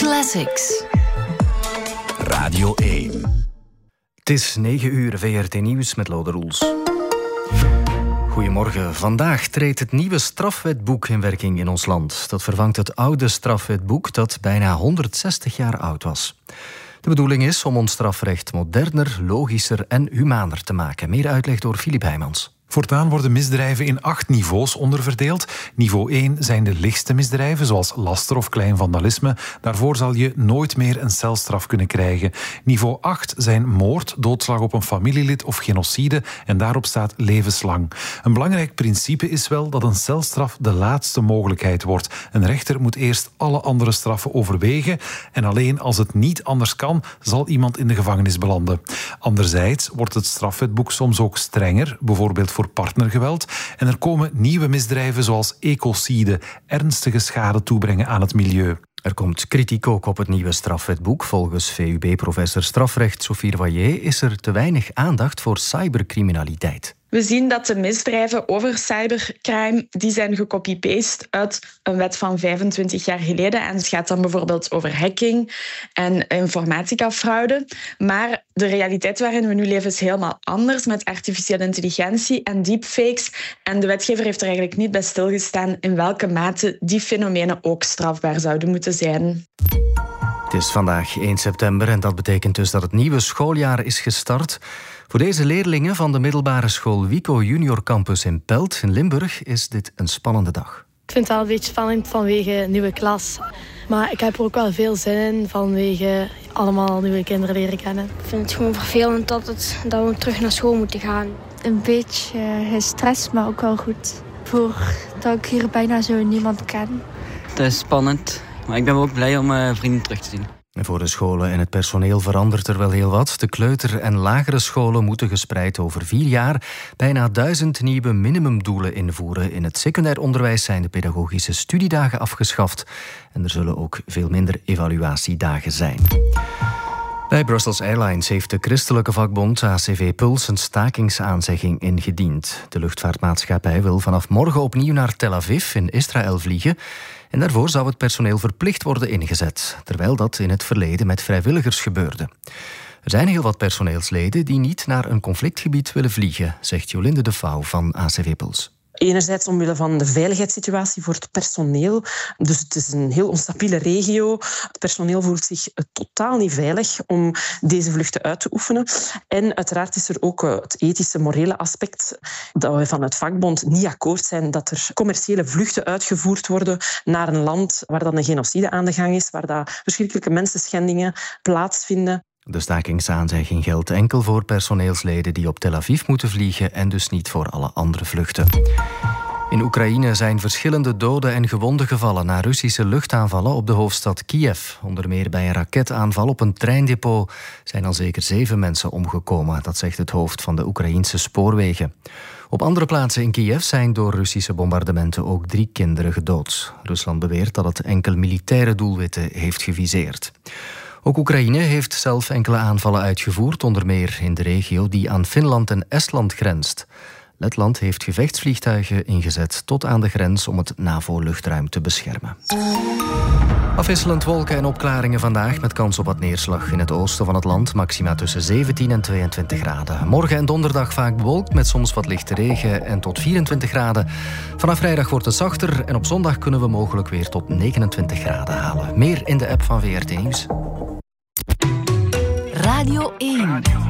Classics. Radio 1. Het is 9 uur, VRT Nieuws met Lode Roels. Goedemorgen. Vandaag treedt het nieuwe strafwetboek in werking in ons land. Dat vervangt het oude strafwetboek dat bijna 160 jaar oud was. De bedoeling is om ons strafrecht moderner, logischer en humaner te maken. Meer uitleg door Filip Heijmans. Voortaan worden misdrijven in 8 niveaus onderverdeeld. Niveau 1 zijn de lichtste misdrijven, zoals laster of klein vandalisme. Daarvoor zal je nooit meer een celstraf kunnen krijgen. Niveau 8 zijn moord, doodslag op een familielid of genocide. En daarop staat levenslang. Een belangrijk principe is wel dat een celstraf de laatste mogelijkheid wordt. Een rechter moet eerst alle andere straffen overwegen. En alleen als het niet anders kan, zal iemand in de gevangenis belanden. Anderzijds wordt het strafwetboek soms ook strenger, bijvoorbeeld voor partnergeweld. En er komen nieuwe misdrijven zoals ecocide, ernstige schade toebrengen aan het milieu. Er komt kritiek ook op het nieuwe strafwetboek. Volgens VUB-professor strafrecht Sophie Royer is er te weinig aandacht voor cybercriminaliteit. We zien dat de misdrijven over cybercrime die zijn gecopy-paste uit een wet van 25 jaar geleden. En het gaat dan bijvoorbeeld over hacking en informatica-fraude. Maar de realiteit waarin we nu leven is helemaal anders met artificiële intelligentie en deepfakes. En de wetgever heeft er eigenlijk niet bij stilgestaan in welke mate die fenomenen ook strafbaar zouden moeten zijn. Het is vandaag 1 september en dat betekent dus dat het nieuwe schooljaar is gestart. Voor deze leerlingen van de middelbare school Wico Junior Campus in Pelt in Limburg is dit een spannende dag. Ik vind het wel een beetje spannend vanwege nieuwe klas. Maar ik heb er ook wel veel zin in vanwege allemaal nieuwe kinderen leren kennen. Ik vind het gewoon vervelend dat we terug naar school moeten gaan. Een beetje gestrest, maar ook wel goed. Voordat ik hier bijna zo niemand ken. Het is spannend, maar ik ben ook blij om vrienden terug te zien. En voor de scholen en het personeel verandert er wel heel wat. De kleuter- en lagere scholen moeten gespreid over 4 jaar bijna 1000 nieuwe minimumdoelen invoeren. In het secundair onderwijs zijn de pedagogische studiedagen afgeschaft. En er zullen ook veel minder evaluatiedagen zijn. Bij Brussels Airlines heeft de christelijke vakbond ACV Puls een stakingsaanzegging ingediend. De luchtvaartmaatschappij wil vanaf morgen opnieuw naar Tel Aviv in Israël vliegen. En daarvoor zou het personeel verplicht worden ingezet, terwijl dat in het verleden met vrijwilligers gebeurde. Er zijn heel wat personeelsleden die niet naar een conflictgebied willen vliegen, zegt Jolinde de Vouw van ACV Puls. Enerzijds omwille van de veiligheidssituatie voor het personeel. Dus het is een heel onstabiele regio. Het personeel voelt zich totaal niet veilig om deze vluchten uit te oefenen. En uiteraard is er ook het ethische, morele aspect dat we van het vakbond niet akkoord zijn dat er commerciële vluchten uitgevoerd worden naar een land waar dan een genocide aan de gang is, waar dat verschrikkelijke mensenschendingen plaatsvinden. De stakingsaanzegging geldt enkel voor personeelsleden die op Tel Aviv moeten vliegen en dus niet voor alle andere vluchten. In Oekraïne zijn verschillende doden en gewonden gevallen na Russische luchtaanvallen op de hoofdstad Kiev. Onder meer bij een raketaanval op een treindepot zijn al zeker 7 mensen omgekomen. Dat zegt het hoofd van de Oekraïense spoorwegen. Op andere plaatsen in Kiev zijn door Russische bombardementen ook 3 kinderen gedood. Rusland beweert dat het enkel militaire doelwitten heeft geviseerd. Ook Oekraïne heeft zelf enkele aanvallen uitgevoerd, onder meer in de regio die aan Finland en Estland grenst. Letland heeft gevechtsvliegtuigen ingezet tot aan de grens om het NAVO-luchtruim te beschermen. Afwisselend wolken en opklaringen vandaag met kans op wat neerslag in het oosten van het land. Maxima tussen 17 en 22 graden. Morgen en donderdag vaak bewolkt met soms wat lichte regen en tot 24 graden. Vanaf vrijdag wordt het zachter en op zondag kunnen we mogelijk weer tot 29 graden halen. Meer in de app van VRT Nieuws. Radio 1.